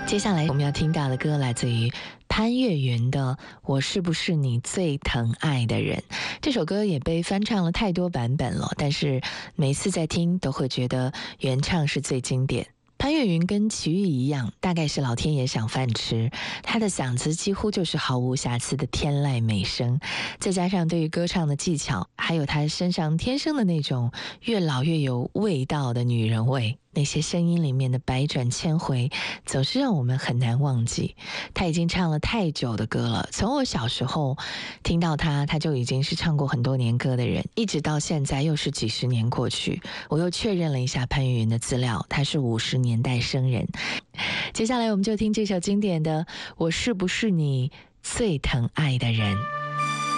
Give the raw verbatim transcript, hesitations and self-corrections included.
接下来我们要听到的歌来自于潘越云的《我是不是你最疼爱的人》。这首歌也被翻唱了太多版本了，但是每次在听都会觉得原唱是最经典。潘越云跟齐豫一样，大概是老天爷赏饭吃，他的嗓子几乎就是毫无瑕疵的天籁美声，再加上对于歌唱的技巧，还有他身上天生的那种越老越有味道的女人味，那些声音里面的百转千回总是让我们很难忘记。他已经唱了太久的歌了，从我小时候听到他，他就已经是唱过很多年歌的人，一直到现在又是几十年过去，我又确认了一下潘越云的资料，他是五十年代生人。接下来我们就听这首经典的《我是不是你最疼爱的人》。